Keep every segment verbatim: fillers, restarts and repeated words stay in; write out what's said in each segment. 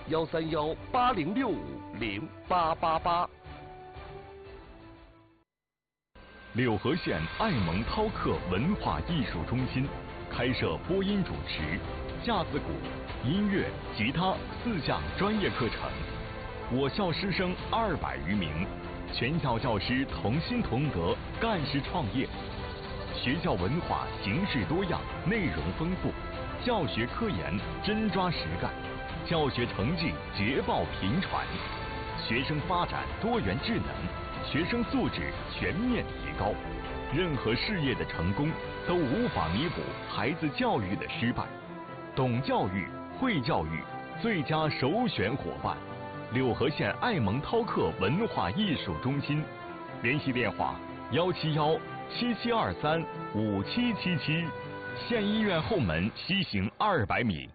幺三幺八零六五零八八八。 柳河县爱蒙涛克文化艺术中心开设播音主持、架子鼓、音乐、吉他四项专业课程。我校师生二百余名，全校教师同心同德，干事创业。学校文化形式多样，内容丰富，教学科研真抓实干，教学成绩捷报频传，学生发展多元智能，学生素质全面提高。任何事业的成功都无法弥补孩子教育的失败。懂教育、会教育，最佳首选伙伴。柳河县爱蒙涛克文化艺术中心，联系电话幺七幺七七二三五七七七，县医院后门西行二百米。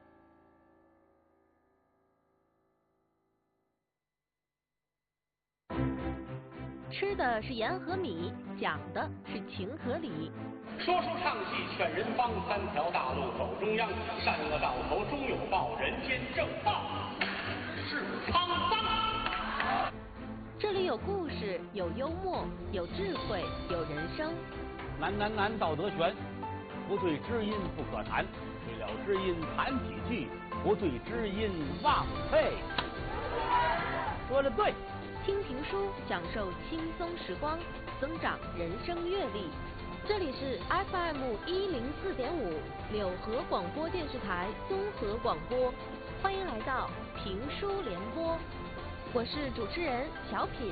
吃的是盐和米，讲的是情和理。 说书唱戏劝人方，三条大路走中央，善恶到头终有报，人间正道是沧桑。 这里有故事，有幽默，有智慧，有人生。 难难难，道德悬，不对知音不可谈，对了知音谈几句，不对知音忘废。说的对。 听评书，享受轻松时光，增长人生阅历。这里是 F M 一零四点五柳河广播电视台综合广播，欢迎来到评书联播，我是主持人小品。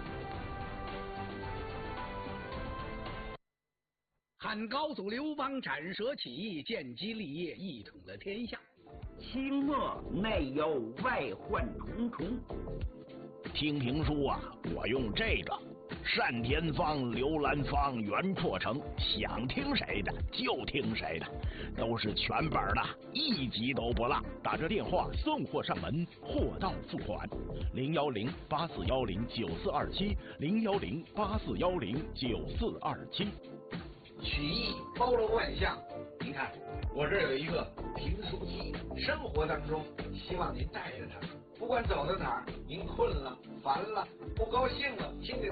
汉高祖刘邦斩蛇起义，建基立业，一统了天下。 清末内忧外患重重。 听评书啊，我用这个单田芳、刘兰芳、袁阔成，想听谁的就听谁的，都是全本的，一集都不落。打这电话送货上门，货到付款。零幺零八四幺零九四二七，零幺零八四幺零九四二七。 曲艺包罗万象，您看我这儿有一个评书机，生活当中希望您带着它。不管走到哪儿，您困了、烦了、不高兴了，听着